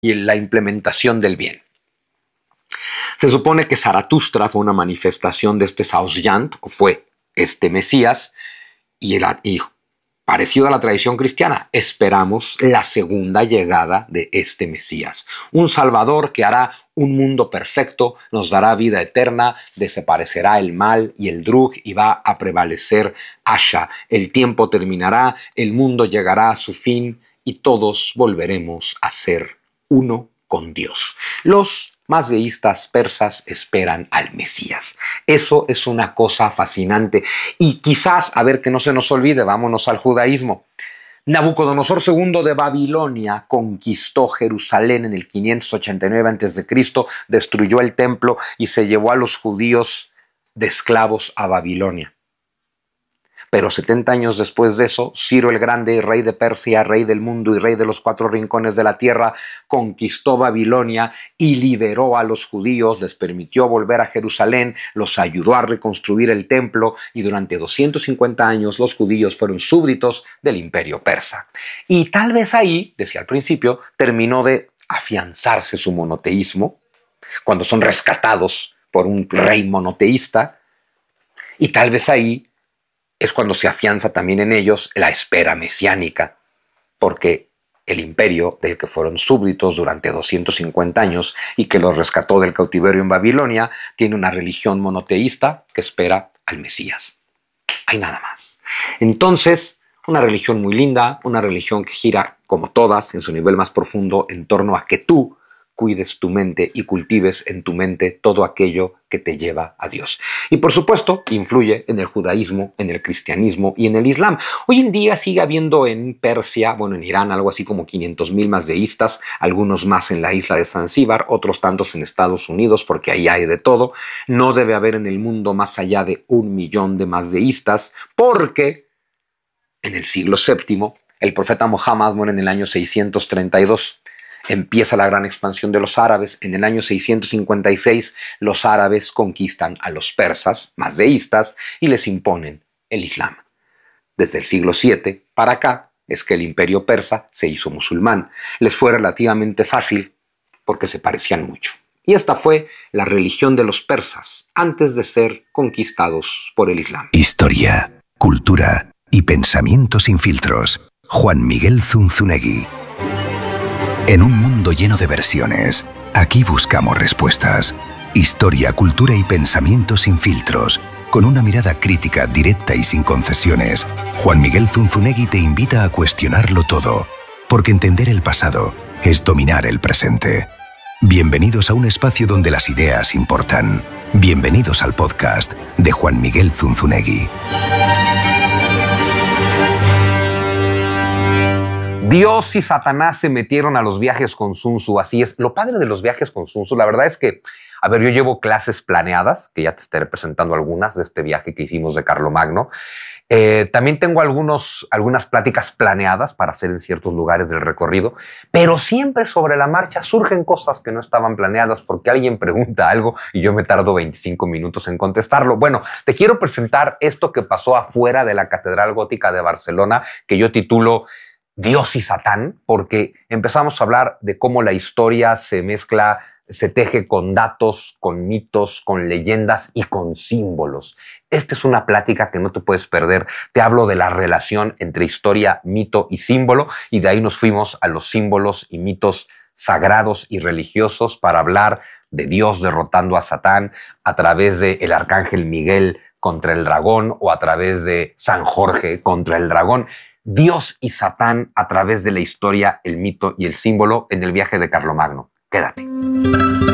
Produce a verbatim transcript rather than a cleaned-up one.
y la implementación del bien. Se supone que Zaratustra fue una manifestación de este Saosgyant, o fue este Mesías, y, el, y parecido a la tradición cristiana, esperamos la segunda llegada de este Mesías. Un Salvador que hará un mundo perfecto, nos dará vida eterna, desaparecerá el mal y el drug y va a prevalecer Asha. El tiempo terminará, el mundo llegará a su fin y todos volveremos a ser uno con Dios. Los mazdeístas persas esperan al Mesías. Eso es una cosa fascinante. Y quizás, a ver que no se nos olvide, vámonos al judaísmo. Nabucodonosor segundo de Babilonia conquistó Jerusalén en el quinientos ochenta y nueve antes de Cristo, destruyó el templo y se llevó a los judíos de esclavos a Babilonia. Pero setenta años después de eso, Ciro el Grande, rey de Persia, rey del mundo y rey de los cuatro rincones de la tierra, conquistó Babilonia y liberó a los judíos, les permitió volver a Jerusalén, los ayudó a reconstruir el templo y durante doscientos cincuenta años los judíos fueron súbditos del imperio persa. Y tal vez ahí, decía al principio, terminó de afianzarse su monoteísmo, cuando son rescatados por un rey monoteísta, y tal vez ahí es cuando se afianza también en ellos la espera mesiánica, porque el imperio del que fueron súbditos durante doscientos cincuenta años y que los rescató del cautiverio en Babilonia, tiene una religión monoteísta que espera al Mesías. Hay nada más. Entonces, una religión muy linda, una religión que gira, como todas, en su nivel más profundo, en torno a que tú cuides tu mente y cultives en tu mente todo aquello que te lleva a Dios. Y por supuesto, influye en el judaísmo, en el cristianismo y en el islam. Hoy en día sigue habiendo en Persia, bueno, en Irán, algo así como quinientos mil mazdeístas, algunos más en la isla de Zanzíbar, otros tantos en Estados Unidos, porque ahí hay de todo. No debe haber en el mundo más allá de un millón de mazdeístas, porque en el siglo séptimo, el profeta Muhammad muere en el año seiscientos treinta y dos. Empieza la gran expansión de los árabes. En el año seiscientos cincuenta y seis, los árabes conquistan a los persas, mazdeístas, y les imponen el Islam. Desde el siglo siete para acá es que el imperio persa se hizo musulmán. Les fue relativamente fácil porque se parecían mucho. Y esta fue la religión de los persas antes de ser conquistados por el Islam. Historia, cultura y pensamiento sin filtros. Juan Miguel Zunzunegui. En un mundo lleno de versiones, aquí buscamos respuestas. Historia, cultura y pensamiento sin filtros. Con una mirada crítica, directa y sin concesiones, Juan Miguel Zunzunegui te invita a cuestionarlo todo, porque entender el pasado es dominar el presente. Bienvenidos a un espacio donde las ideas importan. Bienvenidos al podcast de Juan Miguel Zunzunegui. Dios y Satanás se metieron a los viajes con Sun Tzu, así es. Lo padre de los viajes con Sun Tzu, la verdad es que, a ver, yo llevo clases planeadas, que ya te estaré presentando algunas de este viaje que hicimos de Carlomagno. Eh, también tengo algunos, algunas pláticas planeadas para hacer en ciertos lugares del recorrido, pero siempre sobre la marcha surgen cosas que no estaban planeadas porque alguien pregunta algo y yo me tardo veinticinco minutos en contestarlo. Bueno, te quiero presentar esto que pasó afuera de la Catedral Gótica de Barcelona, que yo titulo Dios y Satán, porque empezamos a hablar de cómo la historia se mezcla, se teje con datos, con mitos, con leyendas y con símbolos. Esta es una plática que no te puedes perder. Te hablo de la relación entre historia, mito y símbolo, y de ahí nos fuimos a los símbolos y mitos sagrados y religiosos para hablar de Dios derrotando a Satán a través del arcángel Miguel contra el dragón o a través de San Jorge contra el dragón. Dios y Satán a través de la historia, el mito y el símbolo en el viaje de Carlomagno. Quédate.